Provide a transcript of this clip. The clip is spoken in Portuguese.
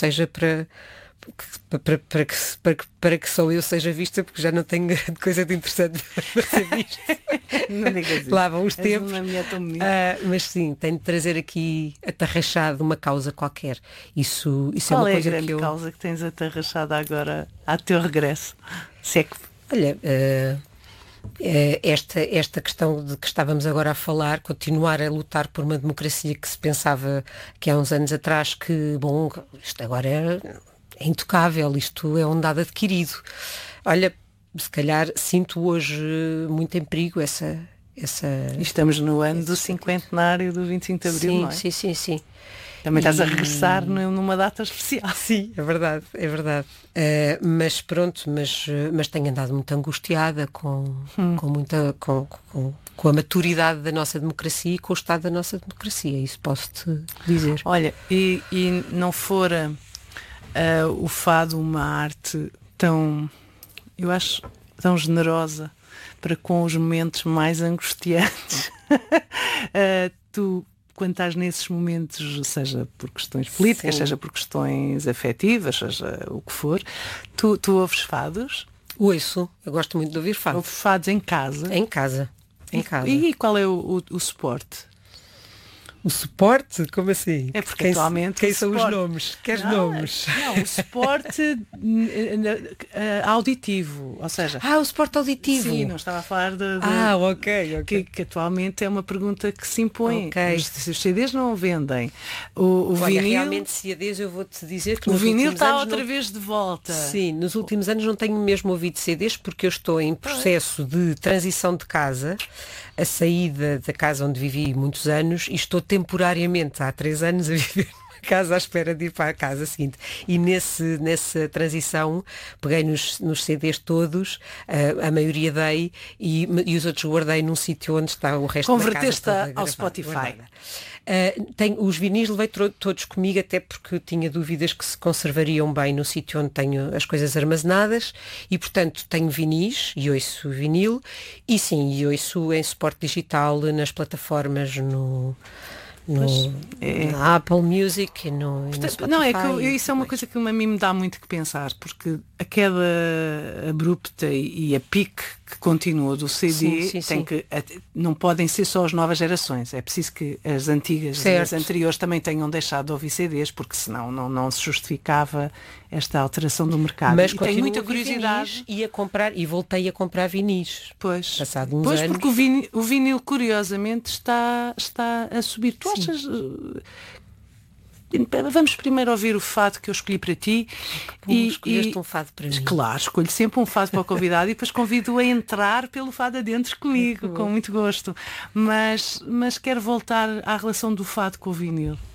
seja para que só eu seja vista, porque já não tenho grande coisa de interessante para ser vista. Não digas isso. Lá vão os tempos. Mas sim, tenho de trazer aqui atarrachado uma causa qualquer. Isso é uma coisa a grande causa que tens atarrachada agora a teu regresso? Se é que... Olha, esta questão de que estávamos agora a falar, continuar a lutar por uma democracia que se pensava que há uns anos atrás que, bom, isto agora é intocável, isto é um dado adquirido. Olha, se calhar sinto hoje muito em perigo essa... Estamos no ano do cinquentenário do 25 de Abril, sim, não é? Sim. Também estás a regressar numa data especial. Sim, é verdade. Mas pronto, mas tenho andado muito angustiada com a maturidade da nossa democracia e com o estado da nossa democracia, isso posso-te dizer. Olha, e não fora o fado uma arte tão, eu acho, tão generosa para com os momentos mais angustiantes. Tu, quando estás nesses momentos, seja por questões políticas, seja por questões afetivas, seja o que for, tu ouves fados? Ouço, eu gosto muito de ouvir fados. Ouves fados em casa? Em casa. E qual é o suporte? O suporte? Como assim? É porque atualmente... Quem são os nomes? Queres nomes? Não, o suporte auditivo, ou seja... o suporte auditivo. Sim, não estava a falar de ok. Que atualmente é uma pergunta que se impõe. Okay. Os CDs não vendem. O Olha, vinil... realmente CDs eu vou-te dizer que o vinil está outra vez de volta. Sim, nos últimos anos não tenho mesmo ouvido CDs porque eu estou em processo de transição de casa, a saída da casa onde vivi muitos anos, e estou temporariamente há 3 anos a viver numa casa à espera de ir para a casa seguinte. E nessa transição peguei nos CDs todos, a maioria dei e os outros guardei num sítio onde está o resto da casa. Converteste ao Spotify. Os vinis levei todos comigo, até porque tinha dúvidas que se conservariam bem no sítio onde tenho as coisas armazenadas, e portanto tenho vinis e ouço vinil, e sim, e ouço em suporte digital nas plataformas na Apple Music e no Spotify. Não, é que isso é uma coisa que a mim me dá muito que pensar, porque a queda abrupta e a pique que continua do CD não podem ser só as novas gerações, é preciso que as antigas e as anteriores também tenham deixado de ouvir CDs, porque senão não se justificava esta alteração do mercado. Mas tenho muita curiosidade e voltei a comprar vinis. Pois, passado uns anos. Porque o vinil curiosamente está a subir. Tu achas... Vamos primeiro ouvir o fado que eu escolhi para ti. Escolheste um fado para mim. Claro, escolho sempre um fado para o convidado e depois convido-o a entrar pelo fado adentro comigo, com muito gosto. Mas quero voltar à relação do fado com o vinil.